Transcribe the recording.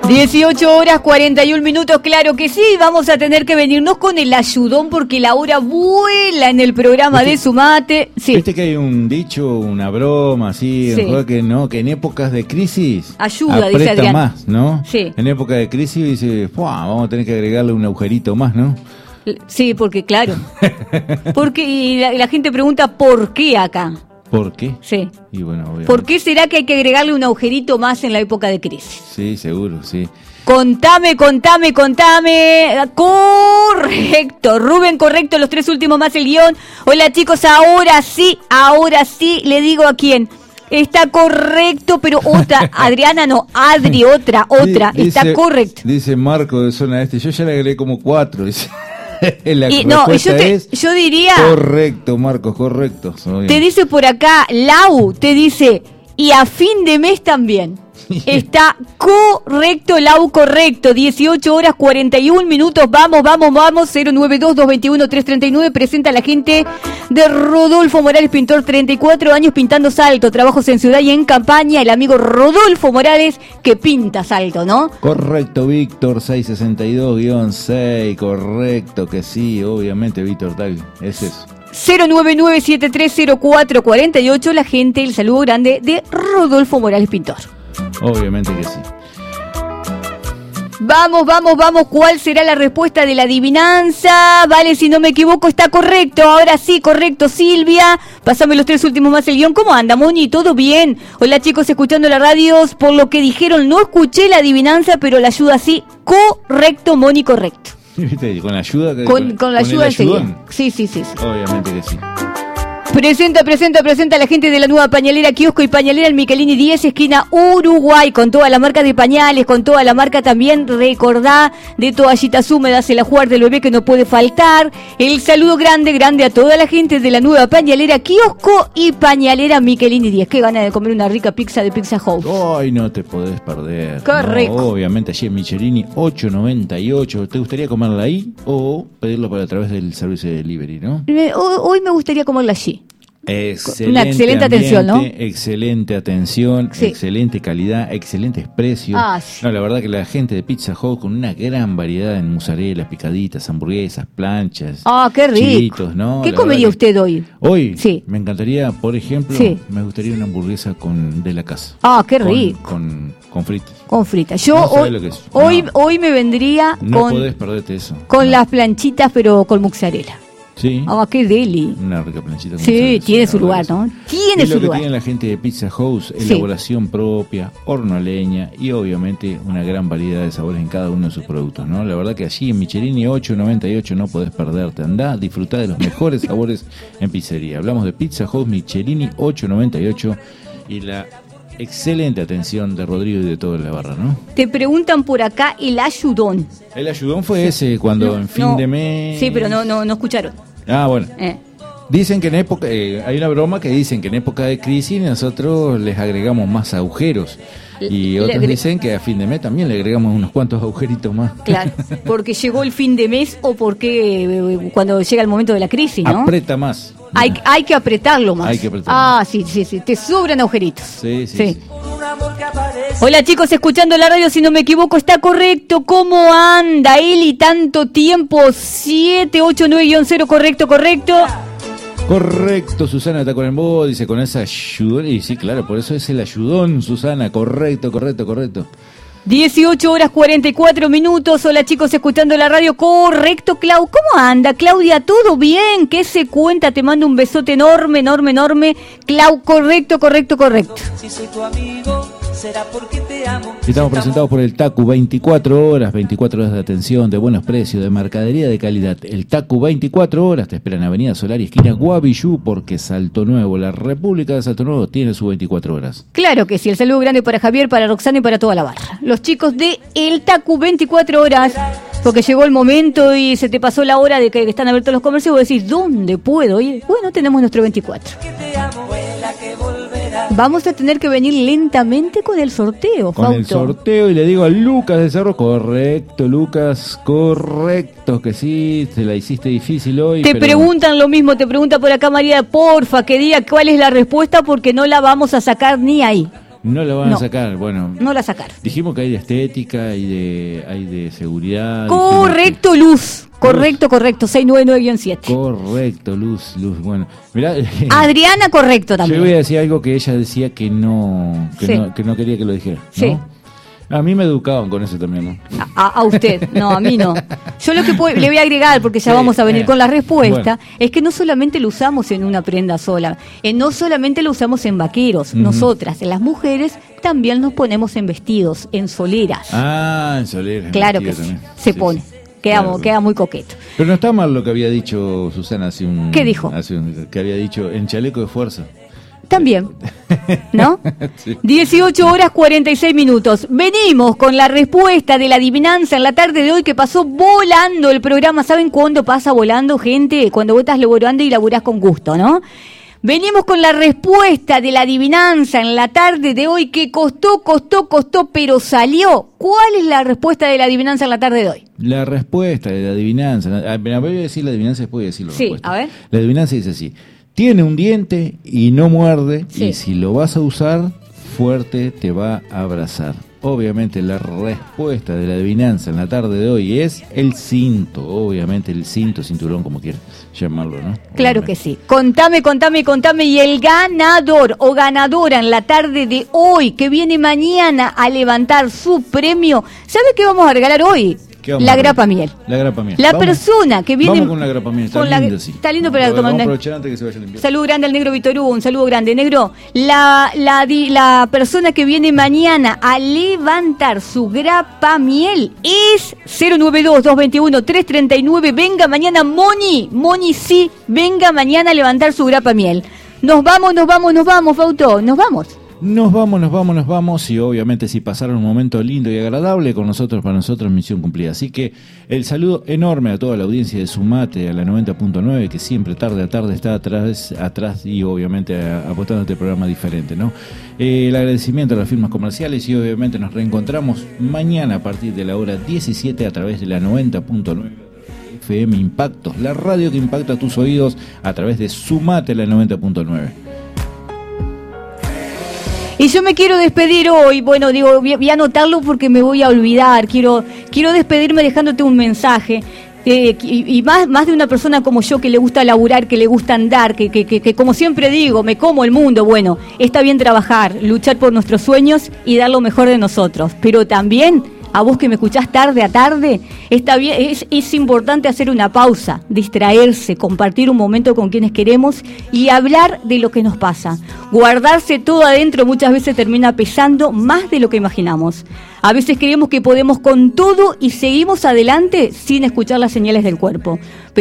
18 horas 41 minutos, claro que sí, vamos a tener que venirnos con el ayudón porque la hora vuela en el programa de Sumate. Sí. Viste que hay un dicho, una broma así, Sí. que no, que en épocas de crisis Ayuda, dice aprieta Adrián. más, ¿no? Sí. En época de crisis dice, vamos a tener que agregarle un agujerito más, ¿no? Sí, porque claro. Porque y la gente pregunta ¿por qué acá? ¿Por qué? Sí. Y bueno, obviamente. ¿Por qué será que hay que agregarle un agujerito más en la época de crisis? Sí, seguro, sí. Contame. Correcto. Rubén, correcto, los tres últimos más el guión. Hola chicos, ahora sí, le digo a quién. Está correcto, pero otra, Adriana no, Adri, otra, está correcto. Dice Marco de Zona Este, yo ya le agregué como 4, dice. La Y no, respuesta yo diría... Correcto, Marcos, correcto. Te dice por acá, Lau, te dice, y a fin de mes también. Está correcto, Lau, correcto. 18 horas 41 minutos. Vamos. 092-221-339. Presenta a la gente de Rodolfo Morales, pintor, 34 años pintando Salto. Trabajos en ciudad y en campaña. El amigo Rodolfo Morales que pinta Salto, ¿no? Correcto, Víctor, 662-6. Correcto, que sí, obviamente, Víctor, tal. Es eso. 099-730448. La gente, el saludo grande de Rodolfo Morales, pintor. Obviamente que sí. Vamos. ¿Cuál será la respuesta de la adivinanza? Vale, si no me equivoco, está correcto. Ahora sí, correcto, Silvia. Pásame los tres últimos más el guión. ¿Cómo anda, Moni? ¿Todo bien? Hola, chicos, escuchando la radio. Por lo que dijeron, no escuché la adivinanza, pero la ayuda sí. Correcto, Moni, correcto. ¿Viste? Con la ayuda. Con la ayuda el ayudón. Sí. Obviamente que sí. Presenta a la gente de la nueva pañalera, kiosco y pañalera en Michelini 10, esquina Uruguay, con toda la marca de pañales, con toda la marca también, recordá, de toallitas húmedas, el ajuar del bebé que no puede faltar. El saludo grande a toda la gente de la nueva pañalera, kiosco y pañalera Michelini 10. Qué gana de comer una rica pizza de Pizza House. Ay, no te podés perder. Correcto. No, obviamente allí en Michelini 898. ¿Te gustaría comerla ahí o pedirlo para a través del servicio de delivery, no? Hoy me gustaría comerla allí. Excelente una excelente atención, ¿no? Excelente atención, sí. Excelente calidad, excelentes precios. Sí. No, la verdad que la gente de Pizza Hut con una gran variedad en mozzarella, picaditas, hamburguesas, planchas. Qué rico. Chilitos, ¿no? ¿Qué La comería verdad que usted hoy? Hoy sí. Me encantaría, por ejemplo, sí. Me gustaría una hamburguesa de la casa. Qué rico. Con fritas. Con fritas. Yo no hoy, lo que es. hoy me vendría no podés perderte eso. Con las planchitas, pero con mozzarella. Sí. Qué deli. Una rica planchita. Sí, tiene su lugar, ¿no? Tiene su lugar. Lo que tiene la gente de Pizza House, elaboración propia, horno a leña y obviamente una gran variedad de sabores en cada uno de sus productos, ¿no? La verdad que allí en Michelini 898 no podés perderte. Andá, disfrutá de los mejores sabores en pizzería. Hablamos de Pizza House Michelini 898 y la excelente atención de Rodrigo y de toda la barra, ¿no? Te preguntan por acá el ayudón. El ayudón fue ese cuando en fin de mes. Sí, pero no escucharon. Bueno. Dicen que en época, hay una broma que dicen que en época de crisis nosotros les agregamos más agujeros. Y otros dicen que a fin de mes también le agregamos unos cuantos agujeritos más. Claro, porque llegó el fin de mes o porque cuando llega el momento de la crisis, ¿no? Aprieta más. Hay que apretarlo más. Hay que apretarlo. Sí, te sobran agujeritos. Sí. Hola chicos, escuchando la radio, si no me equivoco, está correcto. ¿Cómo anda Eli? Tanto tiempo, 789-0, correcto. Correcto, Susana está con el modo, dice con esa ayudón. Y sí, claro, por eso es el ayudón, Susana. Correcto. 18 horas 44 minutos. Hola chicos, escuchando la radio. Correcto, Clau. ¿Cómo anda, Claudia? ¿Todo bien? ¿Qué se cuenta? Te mando un besote enorme. Clau, correcto. Si soy tu amigo, será porque te amo. Estamos presentados por el Tacu, 24 horas de atención, de buenos precios, de mercadería de calidad. El Tacu, 24 horas, te espera en Avenida Solari, esquina Guavillú, porque Salto Nuevo, la República de Salto Nuevo, tiene sus 24 horas. Claro que sí, el saludo grande para Javier, para Roxana y para toda la barra. Los chicos de El Tacu, 24 horas, porque llegó el momento y se te pasó la hora de que están abiertos los comercios, vos decís, ¿dónde puedo ir? Bueno, tenemos nuestro 24. Vamos a tener que venir lentamente con el sorteo, Con Fausto. el sorteo, y le digo a Lucas de Cerro, correcto, Lucas, correcto, que sí, te la hiciste difícil hoy. Te preguntan lo mismo, te pregunta por acá María, porfa, que diga cuál es la respuesta porque no la vamos a sacar ni ahí. No la van a sacar, bueno. No la sacaron. Dijimos que hay de estética, hay de seguridad. Correcto, Luz. Correcto, 699-7. Correcto, Luz, bueno. Mirá, Adriana, correcto también. Yo voy a decir algo que ella decía que no quería que lo dijera, ¿no? Sí. A mí me educaban con eso también, ¿no? A usted, no, a mí no. Yo lo que le voy a agregar, porque ya vamos a venir con la respuesta, es que no solamente lo usamos en una prenda sola, no solamente lo usamos en vaqueros, nosotras, las mujeres, también nos ponemos en vestidos, en soleras. Ah, en soleras. Claro que sí, se pone. Queda muy coqueto. Pero no está mal lo que había dicho Susana ¿Qué dijo? Que había dicho en chaleco de fuerza. También, ¿no? Sí. 18:46. Venimos con la respuesta de la adivinanza en la tarde de hoy, que pasó volando el programa. ¿Saben cuándo pasa volando, gente? Cuando vos estás laburando y laburás con gusto, ¿no? Venimos con la respuesta de la adivinanza en la tarde de hoy, que costó, pero salió. ¿Cuál es la respuesta de la adivinanza en la tarde de hoy? La respuesta de la adivinanza. Voy a decir la adivinanza y después voy a decir la respuesta. Sí, a ver. La adivinanza dice así: tiene un diente y no muerde, y si lo vas a usar, fuerte te va a abrazar. Obviamente la respuesta de la adivinanza en la tarde de hoy es el cinto. Obviamente el cinto, cinturón, como quieras llamarlo, ¿no? Claro que sí. Contame. Y el ganador o ganadora en la tarde de hoy, que viene mañana a levantar su premio, ¿sabe qué vamos a regalar hoy? La grapa miel. La grapa miel. La persona que viene... Vamos con la grapa miel, está lindo, sí. Está lindo para tomar. Vamos a aprovechar antes que se vaya a limpiar. Saludo grande al negro Víctor Hugo, un saludo grande. Negro, la persona que viene mañana a levantar su grapa miel es 092-221-339. Venga mañana, Moni, sí, venga mañana a levantar su grapa miel. Nos vamos, Fausto, nos vamos. Nos vamos y obviamente si pasaron un momento lindo y agradable con nosotros, para nosotros misión cumplida. Así que el saludo enorme a toda la audiencia de Sumate, a la 90.9, que siempre tarde a tarde está atrás y obviamente apostando a este programa diferente, ¿no? El agradecimiento a las firmas comerciales y obviamente nos reencontramos mañana a partir de la hora 17 a través de la 90.9 FM Impactos, la radio que impacta tus oídos a través de Sumate, la 90.9. Y yo me quiero despedir hoy, voy a anotarlo porque me voy a olvidar, quiero despedirme dejándote un mensaje, y más de una persona como yo, que le gusta laburar, que le gusta andar, que como siempre digo, me como el mundo. Bueno, está bien trabajar, luchar por nuestros sueños y dar lo mejor de nosotros, pero también a vos que me escuchás tarde a tarde, está bien, es importante hacer una pausa, distraerse, compartir un momento con quienes queremos y hablar de lo que nos pasa. Guardarse todo adentro muchas veces termina pesando más de lo que imaginamos. A veces creemos que podemos con todo y seguimos adelante sin escuchar las señales del cuerpo.